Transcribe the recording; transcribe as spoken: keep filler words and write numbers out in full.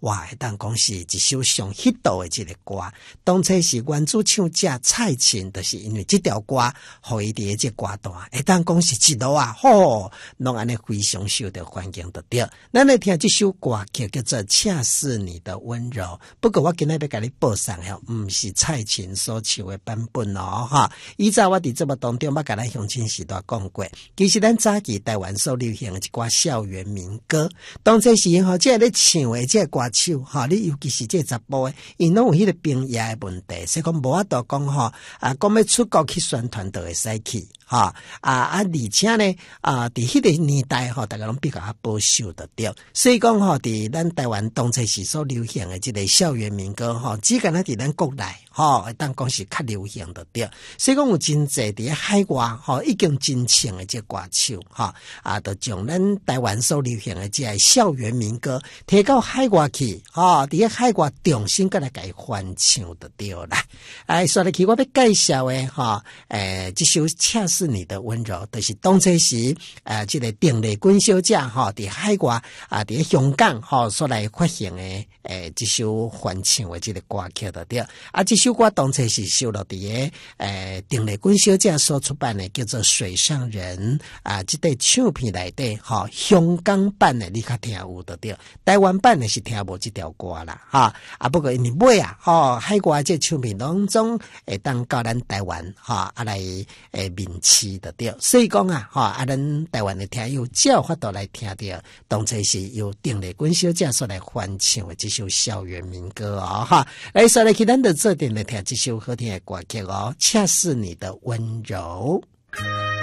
哇，当讲是一首上 hit 的这个歌。当初是原主唱者蔡琴，就是因为这条歌，互伊伫这歌单，会当讲是一路啊，吼，拢安尼非常受到欢迎的对。咱来听这首歌曲叫做《恰似你的温柔》，不过我今日要甲你报上哦，毋是蔡琴所唱的版本哦，哈。以前我伫节目当中，我甲咱乡亲时代讲过，其实咱早期台湾所流行的一寡校园民歌，当初是吼，即个咧唱的即个歌手，哈，你尤其是即个查甫的，因拢有迄个兵役的问题，所以讲无法度讲吼，啊，讲要出国去宣传都会使去。哈啊啊！而且呢啊，伫迄个年代吼，大家拢比较保守的对，所以讲吼，伫咱台湾当初时所流行的即个校园民歌吼，只敢若伫咱国内吼，当讲是较流行的对。所以讲有真济伫海外吼，已经真唱的即歌手吼啊，都将咱台湾所流行的即个校园民歌摕到海外去吼，伫海外重新再来甲伊翻唱的对啦。哎，说来去我要介绍的吼，诶，这首恰是你的温柔，就是当初时呃，这个邓丽君小姐吼，伫海外啊，伫香港吼所来发行的诶，这首翻唱的这个歌曲的对。啊，这首歌当初是收录伫个诶邓丽君小姐所出版的叫做《水上人》啊，这个唱片内底吼，香港版的你较听有的对，台湾版的是听无这条歌啦哈。啊，不过因为买啊，吼海外这唱片当中会当到咱台湾哈啊来诶面试的对，所以讲啊，哈啊，咱台湾的听友只有法度来听到，当初是由邓丽君小姐所来翻唱的这首校园民歌哦，哈，来说来去咱的这点来听这首好听的歌曲哦，恰似你的温柔。